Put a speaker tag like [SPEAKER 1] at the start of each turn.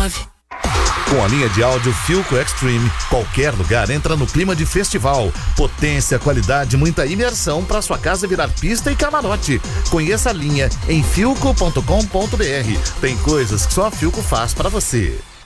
[SPEAKER 1] Com a linha de áudio Philco Extreme, qualquer lugar entra no clima de festival. Potência, qualidade, muita imersão para sua casa virar pista e camarote. Conheça a linha em philco.com.br. Tem coisas que só a Philco faz para você.